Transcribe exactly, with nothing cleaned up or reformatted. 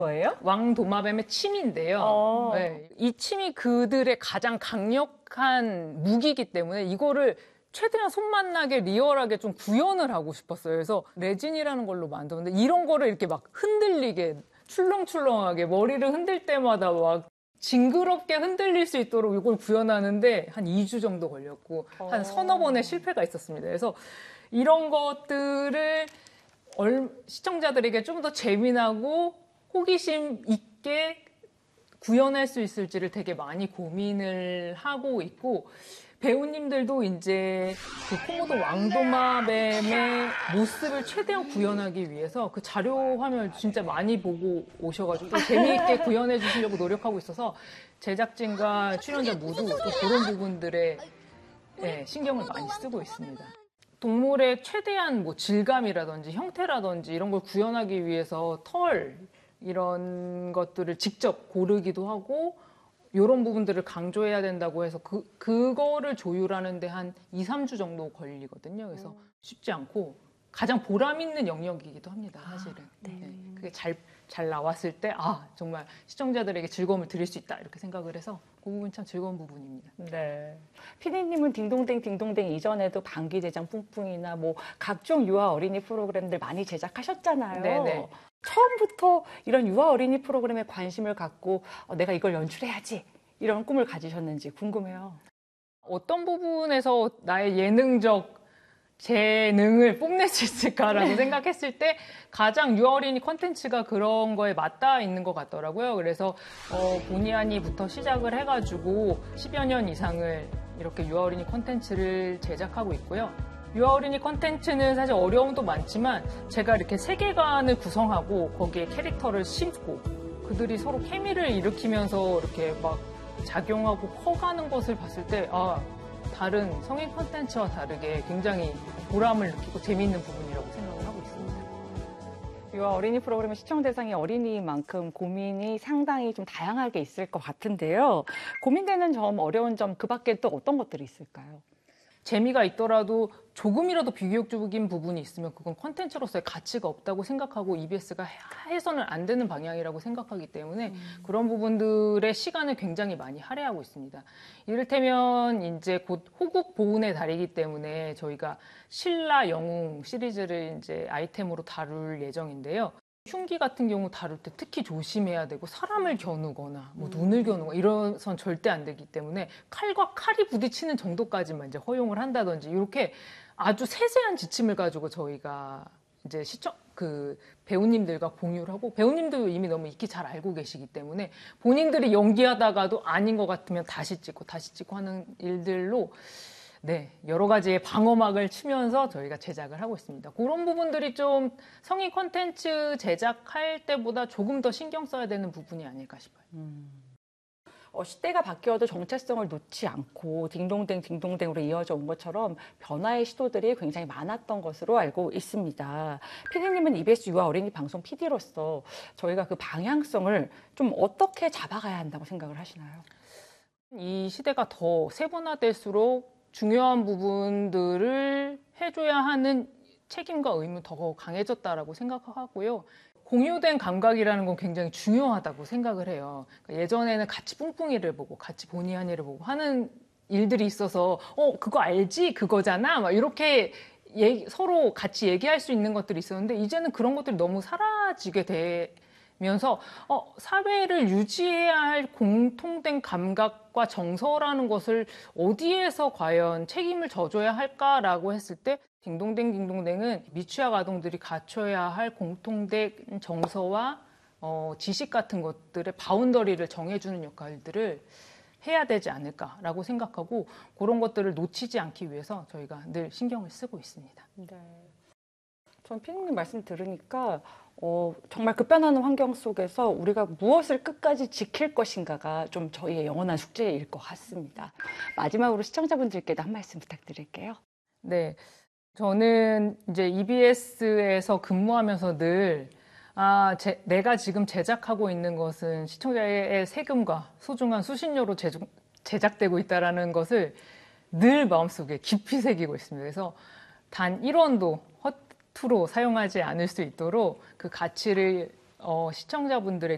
거예요? 왕도마뱀의 침인데요. 어. 네, 이 침이 그들의 가장 강력한 무기이기 때문에 이거를 최대한 손맛 나게 리얼하게 좀 구현을 하고 싶었어요. 그래서 레진이라는 걸로 만들었는데 이런 거를 이렇게 막 흔들리게 출렁출렁하게 머리를 흔들 때마다 막 징그럽게 흔들릴 수 있도록 이걸 구현하는데 한 이 주 정도 걸렸고 한 서너 번의 실패가 있었습니다. 그래서 이런 것들을 시청자들에게 좀 더 재미나고 호기심 있게 구현할 수 있을지를 되게 많이 고민을 하고 있고 배우님들도 이제 그 코모도 왕도마뱀의 모습을 최대한 구현하기 위해서 그 자료 화면을 진짜 많이 보고 오셔가지고 재미있게 구현해 주시려고 노력하고 있어서 제작진과 출연자 모두 또 그런 부분들에 네, 신경을 많이 쓰고 있습니다. 동물의 최대한 뭐 질감이라든지 형태라든지 이런 걸 구현하기 위해서 털 이런 것들을 직접 고르기도 하고 이런 부분들을 강조해야 된다고 해서 그, 그거를 조율하는데 한 이, 삼 주 정도 걸리거든요. 그래서 쉽지 않고 가장 보람 있는 영역이기도 합니다, 사실은. 아, 네. 네. 그게 잘, 잘 나왔을 때, 아, 정말 시청자들에게 즐거움을 드릴 수 있다, 이렇게 생각을 해서 그 부분이 참 즐거운 부분입니다. 네. 피디님은 딩동댕 딩동댕 이전에도 방귀대장 뿡뿡이나 뭐 각종 유아 어린이 프로그램들 많이 제작하셨잖아요. 네네. 처음부터 이런 유아 어린이 프로그램에 관심을 갖고 어, 내가 이걸 연출해야지 이런 꿈을 가지셨는지 궁금해요. 어떤 부분에서 나의 예능적 재능을 뽐낼 수 있을까라고 생각했을 때 가장 유아 어린이 콘텐츠가 그런 거에 맞닿아 있는 것 같더라고요. 그래서 어, 본의 아니부터 시작을 해가지고 십여 년 이상을 이렇게 유아 어린이 콘텐츠를 제작하고 있고요. 유아 어린이 콘텐츠는 사실 어려움도 많지만 제가 이렇게 세계관을 구성하고 거기에 캐릭터를 심고 그들이 서로 케미를 일으키면서 이렇게 막 작용하고 커가는 것을 봤을 때 아, 다른 성인 콘텐츠와 다르게 굉장히 보람을 느끼고 재미있는 부분이라고 생각을 하고 있습니다. 유아 어린이 프로그램의 시청 대상이 어린이만큼 고민이 상당히 좀 다양하게 있을 것 같은데요. 고민되는 점, 어려운 점, 그 밖에 또 어떤 것들이 있을까요? 재미가 있더라도 조금이라도 비교육적인 부분이 있으면 그건 콘텐츠로서의 가치가 없다고 생각하고 이비에스가 해서는 안 되는 방향이라고 생각하기 때문에 음. 그런 부분들의 시간을 굉장히 많이 할애하고 있습니다. 이를테면 이제 곧 호국 보훈의 달이기 때문에 저희가 신라 영웅 시리즈를 이제 아이템으로 다룰 예정인데요. 흉기 같은 경우 다룰 때 특히 조심해야 되고 사람을 겨누거나 뭐 눈을 겨누거나 이런선 절대 안 되기 때문에 칼과 칼이 부딪히는 정도까지만 이제 허용을 한다든지 이렇게 아주 세세한 지침을 가지고 저희가 이제 시청 그 배우님들과 공유를 하고 배우님도 이미 너무 익히 잘 알고 계시기 때문에 본인들이 연기하다가도 아닌 것 같으면 다시 찍고 다시 찍고 하는 일들로 네, 여러 가지의 방어막을 치면서 저희가 제작을 하고 있습니다. 그런 부분들이 좀 성인 콘텐츠 제작할 때보다 조금 더 신경 써야 되는 부분이 아닐까 싶어요. 음. 어, 시대가 바뀌어도 정체성을 놓지 않고 딩동댕 딩동댕으로 이어져 온 것처럼 변화의 시도들이 굉장히 많았던 것으로 알고 있습니다. 피디님은 이비에스 유아 어린이 방송 피디로서 저희가 그 방향성을 좀 어떻게 잡아가야 한다고 생각을 하시나요? 이 시대가 더 세분화될수록 중요한 부분들을 해줘야 하는 책임과 의무 더 강해졌다라고 생각하고요. 공유된 감각이라는 건 굉장히 중요하다고 생각을 해요. 그러니까 예전에는 같이 뿡뿡이를 보고 같이 보니 하니를 보고 하는 일들이 있어서 어 그거 알지? 그거잖아? 막 이렇게 얘기, 서로 같이 얘기할 수 있는 것들이 있었는데 이제는 그런 것들이 너무 사라지게 돼 면서 어, 사회를 유지해야 할 공통된 감각과 정서라는 것을 어디에서 과연 책임을 져줘야 할까라고 했을 때 딩동댕 딩동댕은 미취학 아동들이 갖춰야 할 공통된 정서와 어, 지식 같은 것들의 바운더리를 정해주는 역할들을 해야 되지 않을까라고 생각하고 그런 것들을 놓치지 않기 위해서 저희가 늘 신경을 쓰고 있습니다. 네. 전 피디님 말씀 들으니까 어, 정말 급변하는 환경 속에서 우리가 무엇을 끝까지 지킬 것인가가 좀 저희의 영원한 숙제일 것 같습니다. 마지막으로 시청자분들께도 한 말씀 부탁드릴게요. 네, 저는 이제 이비에스에서 근무하면서 늘 아, 제, 내가 지금 제작하고 있는 것은 시청자의 세금과 소중한 수신료로 제작, 제작되고 있다는 것을 늘 마음속에 깊이 새기고 있습니다. 그래서 단 일 원도 허투루 사용하지 않을 수 있도록 그 가치를 어, 시청자분들에게